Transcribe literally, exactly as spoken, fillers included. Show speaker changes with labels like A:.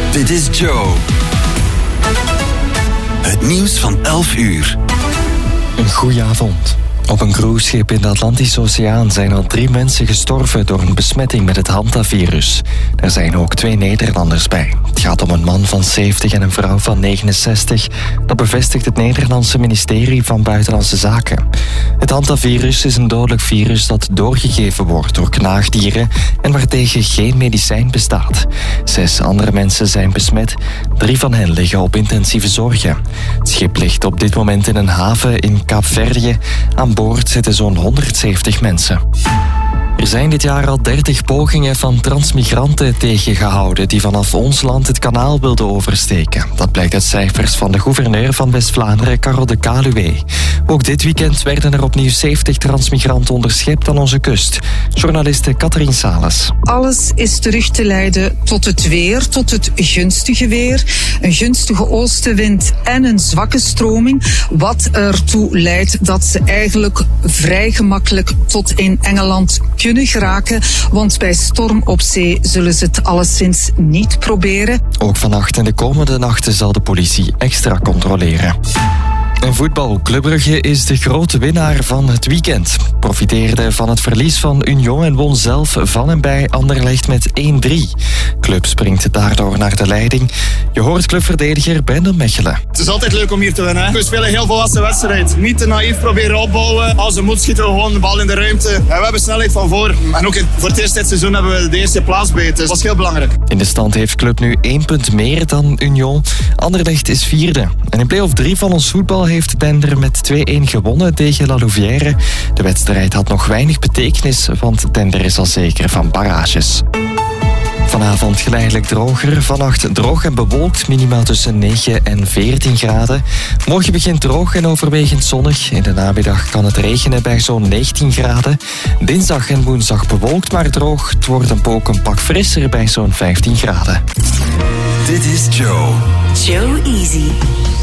A: Dit is Joe. Het nieuws van elf uur.
B: Een goeie avond. Op een cruiseschip in de Atlantische Oceaan zijn al drie mensen gestorven door een besmetting met het hantavirus. Er zijn ook twee Nederlanders bij. Het gaat om een man van zeventig en een vrouw van negenenzestig. Dat bevestigt het Nederlandse ministerie van Buitenlandse Zaken. Het hantavirus is een dodelijk virus dat doorgegeven wordt door knaagdieren en waartegen geen medicijn bestaat. Zes andere mensen zijn besmet. Drie van hen liggen op intensieve zorgen. Het schip ligt op dit moment in een haven in Kaapverdië. Aan boord zitten zo'n honderdzeventig mensen. Er zijn dit jaar al dertig pogingen van transmigranten tegengehouden die vanaf ons land het kanaal wilden oversteken. Dat blijkt uit cijfers van de gouverneur van West-Vlaanderen, Karel de Kaluwe. Ook dit weekend werden er opnieuw zeventig transmigranten onderschept aan onze kust. Journaliste Katrien Sales.
C: Alles is terug te leiden tot het weer, tot het gunstige weer. Een gunstige oostenwind en een zwakke stroming. Wat ertoe leidt dat ze eigenlijk vrij gemakkelijk tot in Engeland kunnen kunnen geraken, want bij storm op zee zullen ze het alleszins niet proberen.
B: Ook vannacht en de komende nachten zal de politie extra controleren. En voetbal. Club Brugge is de grote winnaar van het weekend. Profiteerde van het verlies van Union en won zelf van en bij Anderlecht met één drie. Club springt daardoor naar de leiding. Je hoort clubverdediger Brandon Mechelen.
D: Het is altijd leuk om hier te winnen. We spelen een heel volwassen wedstrijd. Niet te naïef proberen opbouwen. Als het moet schieten we gewoon de bal in de ruimte. En we hebben snelheid van voor. En ook voor het eerst dit seizoen hebben we de eerste plaats bij. Dus dat is heel belangrijk.
B: In de stand heeft Club nu één punt meer dan Union. Anderlecht is vierde. En in play-off drie van ons voetbal heeft Dender met twee-één gewonnen tegen La Louvière. De wedstrijd had nog weinig betekenis, want Dender is al zeker van barrages. Vanavond geleidelijk droger. Vannacht droog en bewolkt, minimaal tussen negen en veertien graden. Morgen begint droog en overwegend zonnig. In de namiddag kan het regenen bij zo'n negentien graden. Dinsdag en woensdag bewolkt, maar droog. Het wordt een ook een pak frisser bij zo'n vijftien graden.
A: Dit is Joe.
E: Joe Easy.